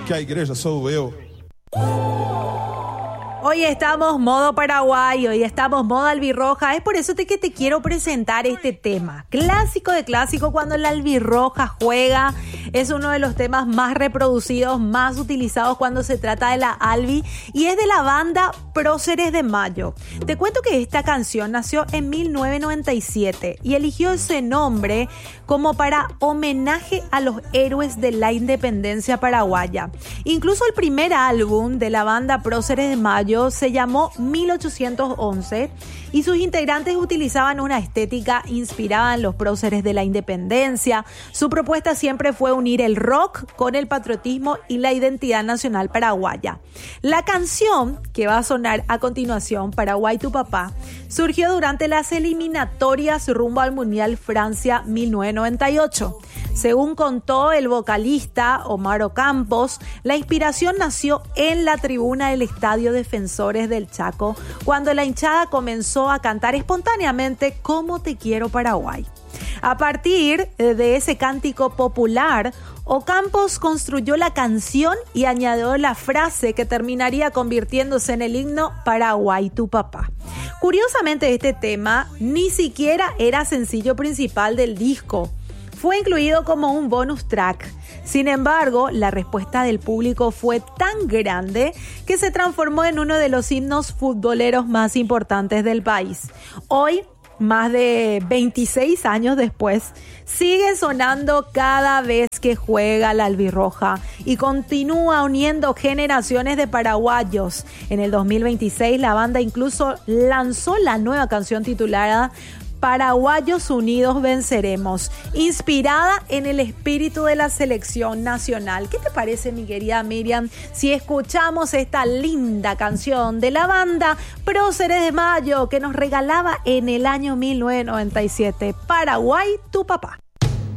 que a igreja sou eu. Hoy estamos modo Paraguay, hoy estamos modo albirroja. Es por eso que te quiero presentar este tema. Clásico de clásico, cuando la albirroja juega. Es uno de los temas más reproducidos, más utilizados cuando se trata de la albi. Y es de la banda Próceres de Mayo. Te cuento que esta canción nació en 1997 y eligió ese nombre como para homenaje a los héroes de la independencia paraguaya. Incluso el primer álbum de la banda Próceres de Mayo se llamó 1811 y sus integrantes utilizaban una estética inspirada en los próceres de la independencia. Su propuesta siempre fue unir el rock con el patriotismo y la identidad nacional paraguaya. La canción que va a sonar a continuación, Paraguay tu papá, surgió durante las eliminatorias rumbo al Mundial Francia 1998. Según contó el vocalista Omar Ocampos, la inspiración nació en la tribuna del Estadio Defensores del Chaco, cuando la hinchada comenzó a cantar espontáneamente "Cómo te quiero Paraguay". A partir de ese cántico popular, Ocampos construyó la canción y añadió la frase que terminaría convirtiéndose en el himno "Paraguay tu papá". Curiosamente, este tema ni siquiera era sencillo principal del disco. Fue incluido como un bonus track. Sin embargo, la respuesta del público fue tan grande que se transformó en uno de los himnos futboleros más importantes del país. Hoy, más de 26 años después, sigue sonando cada vez que juega la albirroja y continúa uniendo generaciones de paraguayos. En el 2026, la banda incluso lanzó la nueva canción titulada Paraguayos Unidos Venceremos, inspirada en el espíritu de la selección nacional. ¿Qué te parece, mi querida Miriam, si escuchamos esta linda canción de la banda Próceres de Mayo que nos regalaba en el año 1997, Paraguay tu papá?